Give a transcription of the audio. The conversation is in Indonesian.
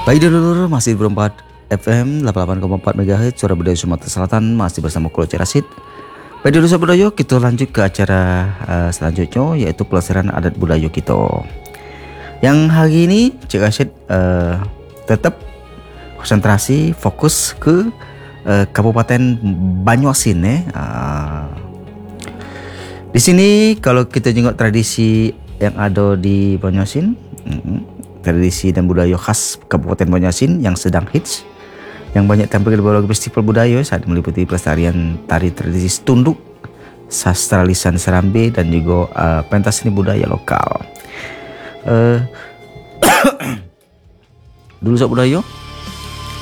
Baik dulur, masih di 4 FM 88,4 MHz Suara Budaya Sumatera Selatan, masih bersama Kulo Cerasit. Baik dulu sahabat budaya, kita lanjut ke acara selanjutnya, yaitu pelestarian adat budaya kita. Yang hari ini Cerasit tetap konsentrasi fokus ke Kabupaten Banyuasin ya. Di sini kalau kita jenguk tradisi yang ada di Banyuasin, tradisi dan budaya khas Kabupaten Banyuasin yang sedang hits, yang banyak tampil di berbagai festival budaya saat meliputi pelestarian tari tradisi tunduk, sastra lisan Serambi, dan juga pentas seni budaya lokal. Dulu sok budaya,